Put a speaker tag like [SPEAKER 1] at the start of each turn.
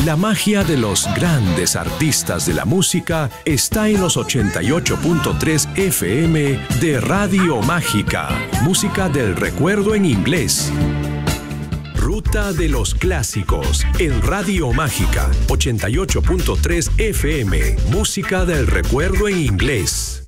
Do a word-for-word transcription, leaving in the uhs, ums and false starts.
[SPEAKER 1] La magia de los grandes artistas de la música está en los ochenta y ocho punto tres F M de Radio Mágica. Música del recuerdo en inglés. Ruta de los clásicos en Radio Mágica. ochenta y ocho punto tres F M. Música del recuerdo en inglés.